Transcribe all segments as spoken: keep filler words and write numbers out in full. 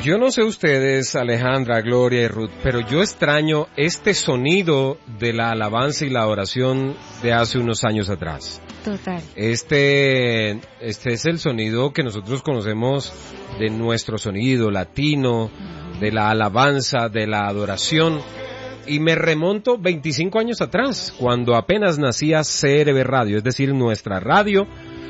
Yo no sé ustedes, Alejandra, Gloria y Ruth, pero yo extraño este sonido de la alabanza y la oración de hace unos años atrás. Total. Este, este es el sonido que nosotros conocemos de nuestro sonido latino, de la alabanza, de la adoración. Y me remonto veinticinco años atrás, cuando apenas nacía C R B Radio, es decir, nuestra radio,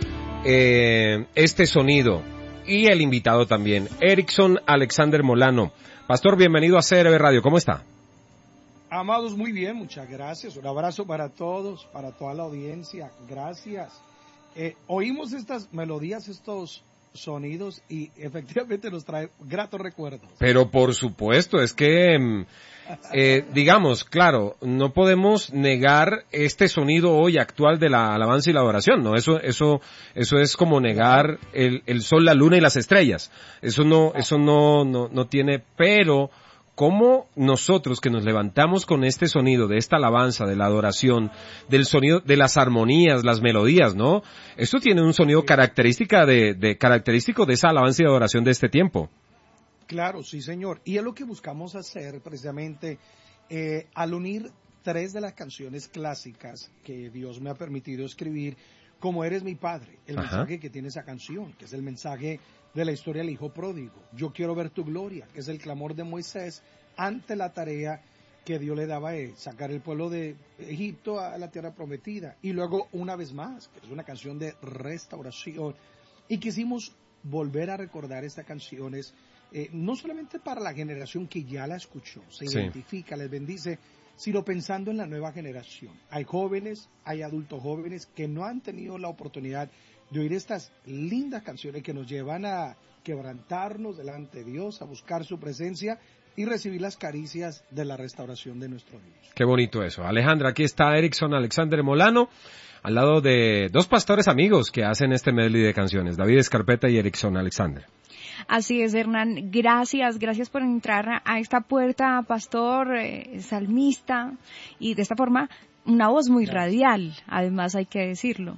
eh, este sonido. Y el invitado también, Erickson Alexander Molano. Pastor, bienvenido a C R B Radio, ¿cómo está? Amados, muy bien, muchas gracias. Un abrazo para todos, para toda la audiencia. Gracias. Eh, oímos estas melodías, estos sonidos y efectivamente nos trae gratos recuerdos. Pero por supuesto, es que, eh, digamos, claro, no podemos negar este sonido hoy actual de la alabanza y la adoración, ¿no? Eso, eso, eso es como negar el, el sol, la luna y las estrellas. Eso no, eso no, no, no tiene, pero cómo nosotros que nos levantamos con este sonido de esta alabanza, de la adoración, del sonido, de las armonías, las melodías, ¿no? Esto tiene un sonido característica de, de, característico de esa alabanza y adoración de este tiempo. Claro, sí, señor. Y es lo que buscamos hacer precisamente eh, al unir tres de las canciones clásicas que Dios me ha permitido escribir, como Eres mi Padre, el Ajá. mensaje que tiene esa canción, que es el mensaje de la historia del Hijo Pródigo. Yo quiero ver tu gloria, que es el clamor de Moisés ante la tarea que Dios le daba a él, sacar el pueblo de Egipto a la tierra prometida. Y luego, una vez más, que es una canción de restauración. Y quisimos volver a recordar estas canciones, eh, no solamente para la generación que ya la escuchó, se Sí. identifica, les bendice, sino pensando en la nueva generación. Hay jóvenes, hay adultos jóvenes que no han tenido la oportunidad de oír estas lindas canciones que nos llevan a quebrantarnos delante de Dios, a buscar su presencia y recibir las caricias de la restauración de nuestro Dios. Qué bonito eso. Alejandra, aquí está Erickson Alexander Molano, al lado de dos pastores amigos que hacen este medley de canciones, David Escarpeta y Erickson Alexander. Así es, Hernán. Gracias, gracias por entrar a esta puerta, pastor, eh, salmista, y de esta forma, una voz muy Gracias. radial, además hay que decirlo.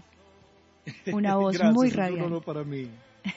Una voz Gracias, muy es un radial. honor para mí.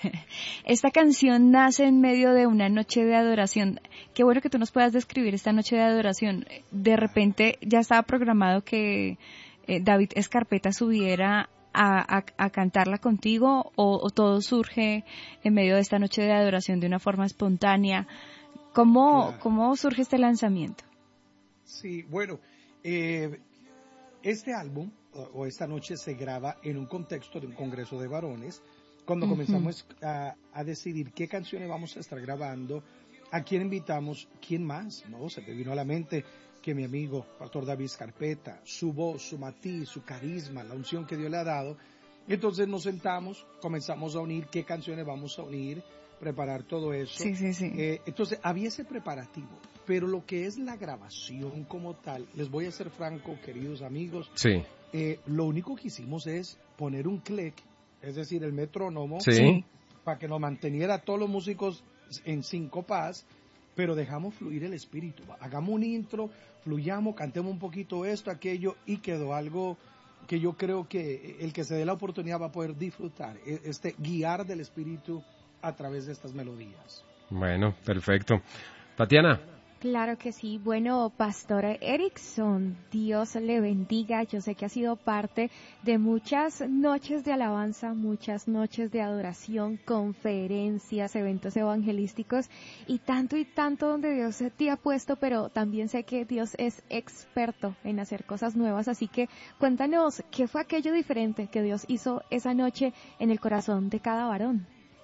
Esta canción nace en medio de una noche de adoración. Qué bueno que tú nos puedas describir esta noche de adoración. De repente ya estaba programado que eh, David Escarpeta subiera a, a, a cantarla contigo, o, o todo surge en medio de esta noche de adoración de una forma espontánea. ¿Cómo, Claro. cómo surge este lanzamiento? Sí, bueno, eh, este álbum o, o esta noche se graba en un contexto de un congreso de varones, cuando Ujú. comenzamos a, a decidir qué canciones vamos a estar grabando, a quién invitamos, quién más, ¿no? Se me vino a la mente que mi amigo, pastor David Escarpeta, su voz, su matiz, su carisma, la unción que Dios le ha dado. Entonces nos sentamos, comenzamos a unir qué canciones vamos a unir, preparar todo eso. Sí, sí, sí. Eh, entonces había ese preparativo, pero lo que es la grabación como tal, les voy a ser franco, queridos amigos, Sí. eh, lo único que hicimos es poner un clic, es decir, el metrónomo, Sí. Sí. para que nos manteniera a todos los músicos en sincopaz, pero dejamos fluir el espíritu. Hagamos un intro, fluyamos, cantemos un poquito esto, aquello, y quedó algo que yo creo que el que se dé la oportunidad va a poder disfrutar, este guiar del espíritu a través de estas melodías. Bueno, perfecto. Tatiana. Claro que sí. Bueno, Pastor Erickson, Dios le bendiga. Yo sé que ha sido parte de muchas noches de alabanza, muchas noches de adoración, conferencias, eventos evangelísticos y tanto y tanto donde Dios te ha puesto, pero también sé que Dios es experto en hacer cosas nuevas. Así que cuéntanos, ¿qué fue aquello diferente que Dios hizo esa noche en el corazón de cada varón?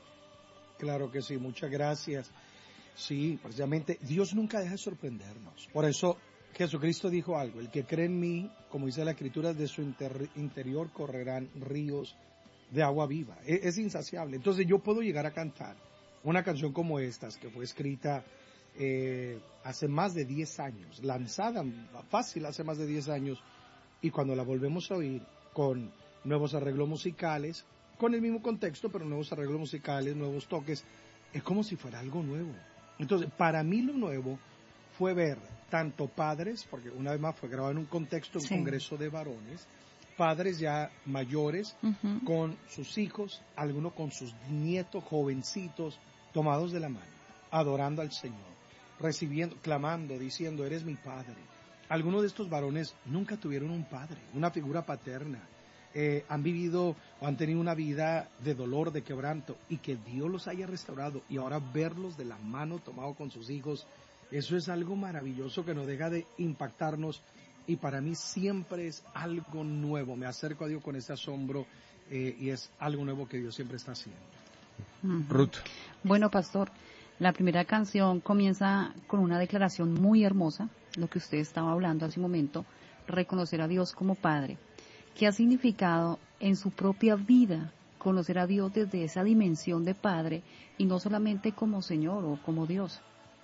Claro que sí, muchas gracias. Sí, precisamente Dios nunca deja de sorprendernos. Por eso Jesucristo dijo algo: el que cree en mí, como dice la Escritura, de su inter- interior correrán ríos de agua viva. Es, es insaciable. Entonces yo puedo llegar a cantar una canción como estas, que fue escrita eh, hace más de diez años, lanzada fácil hace más de diez años, y cuando la volvemos a oír con nuevos arreglos musicales, con el mismo contexto, pero nuevos arreglos musicales, nuevos toques, es como si fuera algo nuevo. Entonces, para mí lo nuevo fue ver tanto padres, porque una vez más fue grabado en un contexto, un Sí. congreso de varones, padres ya mayores, Ujú. con sus hijos, algunos con sus nietos jovencitos, tomados de la mano, adorando al Señor, recibiendo, clamando, diciendo, eres mi Padre. Algunos de estos varones nunca tuvieron un padre, una figura paterna. Eh, han vivido o han tenido una vida de dolor, de quebranto, y que Dios los haya restaurado, y ahora verlos de la mano tomado con sus hijos, eso es algo maravilloso que no deja de impactarnos, y para mí siempre es algo nuevo. Me acerco a Dios con ese asombro, eh, y es algo nuevo que Dios siempre está haciendo. Uh-huh. Ruth. Bueno, pastor, la primera canción comienza con una declaración muy hermosa, lo que usted estaba hablando hace un momento, reconocer a Dios como Padre. ¿Qué ha significado en su propia vida conocer a Dios desde esa dimensión de Padre y no solamente como Señor o como Dios?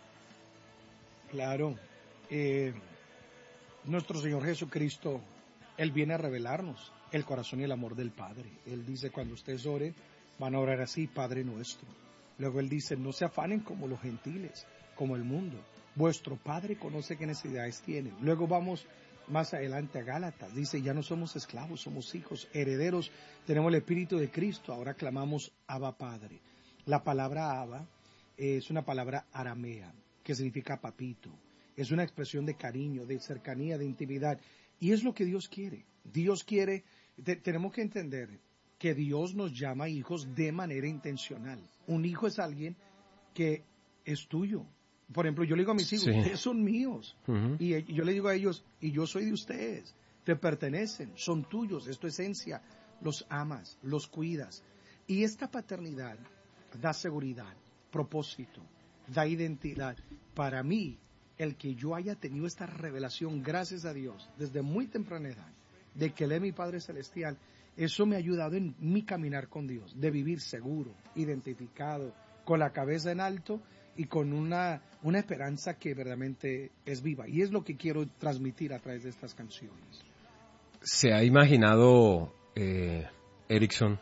Claro, eh, nuestro Señor Jesucristo, Él viene a revelarnos el corazón y el amor del Padre. Él dice, cuando ustedes oren, van a orar así, Padre nuestro. Luego Él dice, no se afanen como los gentiles, como el mundo. Vuestro Padre conoce qué necesidades tienen. Luego vamos más adelante a Gálatas, dice, ya no somos esclavos, somos hijos, herederos, tenemos el Espíritu de Cristo, ahora clamamos Abba Padre. La palabra Abba es una palabra aramea, que significa papito, es una expresión de cariño, de cercanía, de intimidad, y es lo que Dios quiere. Dios quiere, te, tenemos que entender que Dios nos llama hijos de manera intencional. Un hijo es alguien que es tuyo. Por ejemplo, yo le digo a mis hijos, sí, ustedes son míos. Uh-huh. Y, y yo le digo a ellos, y yo soy de ustedes. Te pertenecen, son tuyos, es tu esencia. Los amas, los cuidas. Y esta paternidad da seguridad, propósito, da identidad. Para mí, el que yo haya tenido esta revelación, gracias a Dios, desde muy temprana edad, de que Él es mi Padre Celestial, eso me ha ayudado en mi caminar con Dios, de vivir seguro, identificado, con la cabeza en alto, y con una, una esperanza que verdaderamente es viva. Y es lo que quiero transmitir a través de estas canciones. ¿Se ha imaginado, eh, Erickson,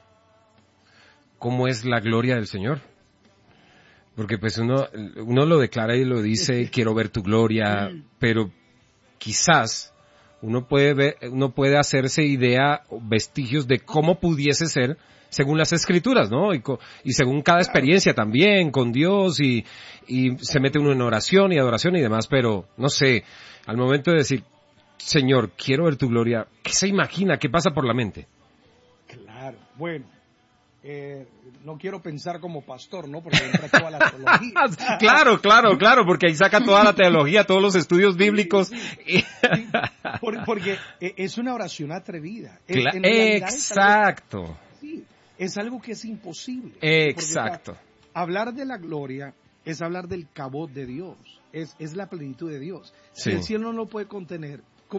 cómo es la gloria del Señor? Porque pues uno, uno lo declara y lo dice, quiero ver tu gloria, pero quizás uno puede ver, uno puede hacerse idea o vestigios de cómo pudiese ser según las escrituras, ¿no? Y, co, y según cada experiencia también con Dios, y, y se mete uno en oración y adoración y demás, pero no sé, al momento de decir, Señor, quiero ver tu gloria, ¿qué se imagina? ¿Qué pasa por la mente? Claro, bueno, eh, no quiero pensar como pastor, ¿no? Porque entra toda la teología. Claro, claro, claro, porque ahí saca toda la teología, todos los estudios bíblicos. Sí, sí, sí, por, porque es una oración atrevida. Cla- en exacto. Es algo, sí, es algo que es imposible. Exacto. Porque, o sea, hablar de la gloria es hablar del cabot de Dios, es, es la plenitud de Dios. Sí. Si el cielo no lo puede contener,